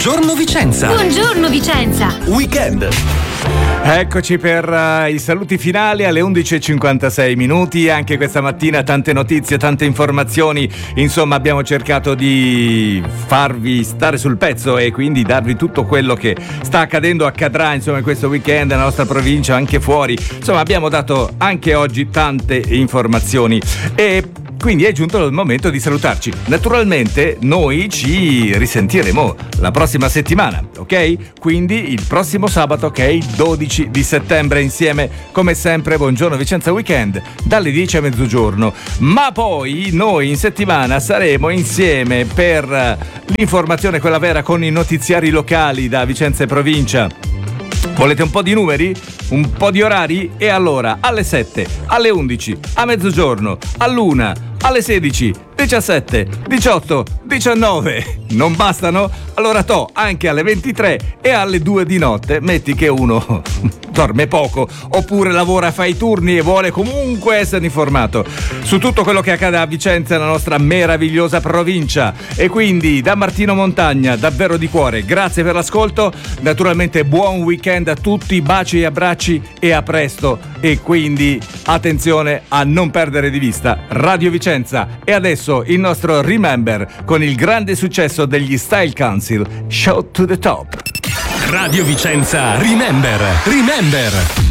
Buongiorno Vicenza. Buongiorno Vicenza. Weekend. Eccoci per i saluti finali alle 11:56 minuti. Anche questa mattina tante notizie, tante informazioni. Insomma, abbiamo cercato di farvi stare sul pezzo e quindi darvi tutto quello che sta accadendo, accadrà insomma in questo weekend nella nostra provincia, anche fuori. Insomma, abbiamo dato anche oggi tante informazioni e quindi è giunto il momento di salutarci. Naturalmente noi ci risentiremo la prossima settimana, ok? Quindi il prossimo sabato, che è il 12 di settembre, insieme come sempre Buongiorno Vicenza Weekend dalle 10 a mezzogiorno. Ma poi noi in settimana saremo insieme per l'informazione, quella vera, con i notiziari locali da Vicenza e provincia. Volete un po' di numeri? Un po' di orari? E allora alle 7, alle 11, a mezzogiorno, all'1, alle 16, 17, 18, 19. Non bastano? Allora anche alle 23 e alle 2 di notte. Metti che uno dorme poco oppure lavora, fa i turni e vuole comunque essere informato su tutto quello che accade a Vicenza, nella nostra meravigliosa provincia. E quindi da Martino Montagna, davvero di cuore, grazie per l'ascolto. Naturalmente buon weekend a tutti, baci e abbracci e a presto. E quindi attenzione a non perdere di vista Radio Vicenza. E adesso il nostro Remember con il grande successo degli Style Council, Show to the Top. Radio Vicenza Remember.